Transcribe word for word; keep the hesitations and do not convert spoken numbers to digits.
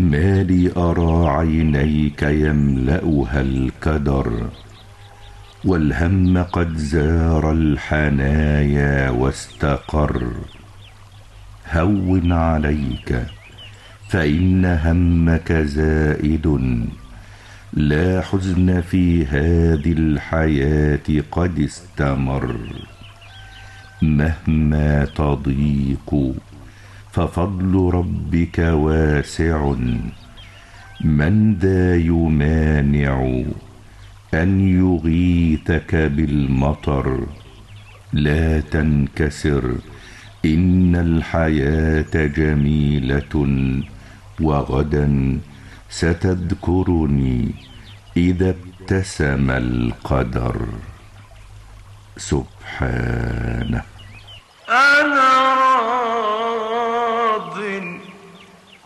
ما لي أرى عينيك يملأها الكدر، والهم قد زار الحنايا واستقر. هون عليك فإن همك زائد، لا حزن في هذه الحياة قد استمر. مهما تضيق ففضل ربك واسع، من ذا يمانع أن يغيثك بالمطر. لا تنكسر، إن الحياة جميلة، وغدا ستذكرني إذا ابتسم القدر. سبحانه.